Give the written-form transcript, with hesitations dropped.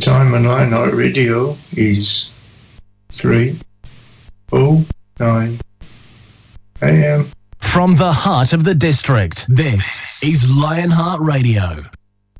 time on Lionheart Radio is 3:09 a.m. From the heart of the district, this is Lionheart Radio.